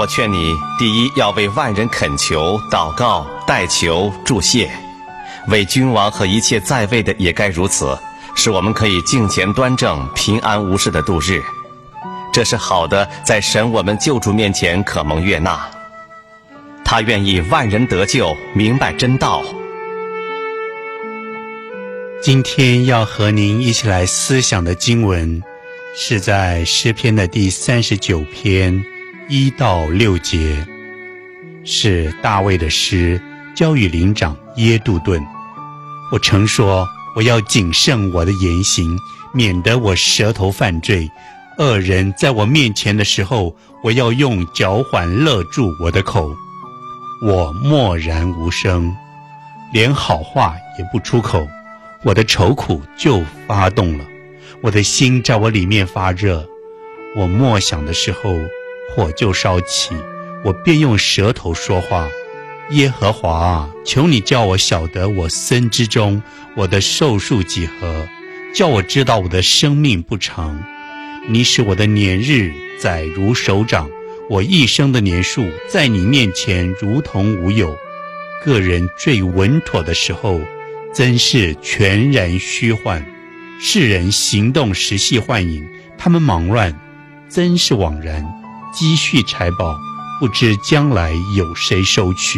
我劝你，第一要为万人恳求、祷告、代求、祝谢，为君王和一切在位的也该如此，使我们可以敬虔端正、平安无事的度日。这是好的，在神我们救主面前可蒙悦纳。他愿意万人得救，明白真道。 今天要和您一起来思想的经文是在诗篇的第39篇1到6节，是大卫的诗，交与灵长耶杜顿。我曾说，我要谨慎我的言行，免得我舌头犯罪。恶人在我面前的时候，我要用脚环勒住我的口。我默然无声，连好话也不出口。我的愁苦就发动了，我的心在我里面发热。我默想的时候，火就烧起，我便用舌头说话。耶和华啊，求你叫我晓得我身之中我的寿数几何，叫我知道我的生命不长。你使我的年日载如手掌，我一生的年数在你面前如同无有。个人最稳妥的时候，真是全然虚幻。世人行动时系幻影，他们忙乱，真是枉然。积蓄财宝，不知将来有谁收取。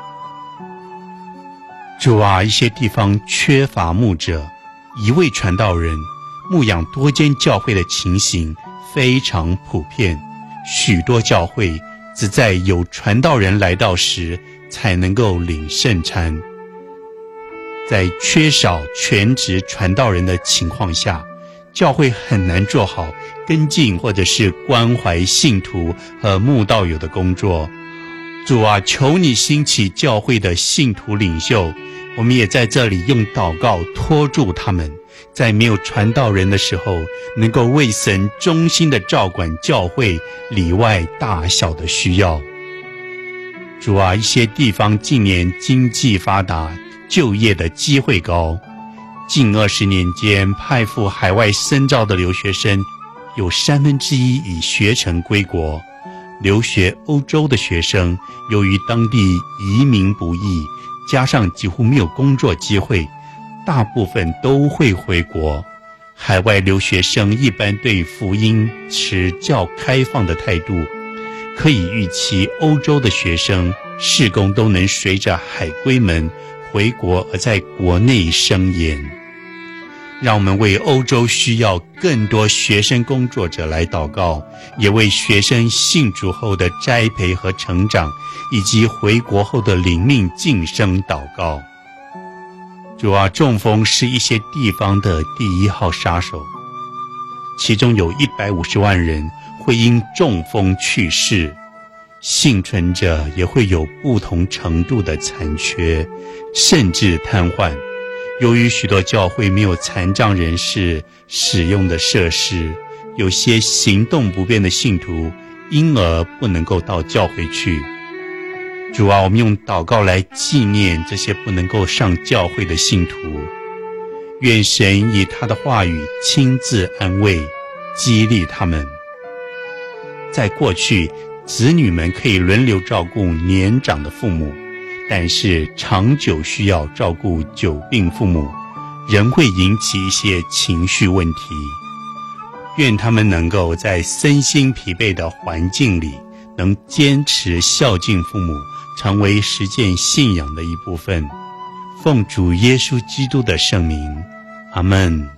主啊，一些地方缺乏牧者，一位传道人，牧养多间教会的情形非常普遍。许多教会只在有传道人来到时才能够领圣餐。在缺少全职传道人的情况下，教会很难做好跟进或者是关怀信徒和慕道友的工作。主啊，求你兴起教会的信徒领袖，我们也在这里用祷告托住他们，在没有传道人的时候，能够为神忠心的照管教会里外大小的需要。主啊，一些地方近年经济发达，就业的机会高，近20年间派赴海外深造的留学生有1/3已学成归国。留学欧洲的学生，由于当地移民不易，加上几乎没有工作机会，大部分都会回国。海外留学生一般对福音持较开放的态度，可以预期欧洲的学生事工都能随着海归们回国而在国内生延。让我们为欧洲需要更多学生工作者来祷告，也为学生信主后的栽培和成长，以及回国后的灵命晋升祷告。主啊，中风是一些地方的第1号杀手，其中有150万人会因中风去世，幸存者也会有不同程度的残缺，甚至瘫痪。由于许多教会没有残障人士使用的设施，有些行动不便的信徒因而不能够到教会去。主啊，我们用祷告来纪念这些不能够上教会的信徒，愿神以他的话语亲自安慰激励他们。在过去，子女们可以轮流照顾年长的父母，但是长久需要照顾久病父母，仍会引起一些情绪问题。愿他们能够在身心疲惫的环境里，能坚持孝敬父母，成为实践信仰的一部分。奉主耶稣基督的圣名，阿们。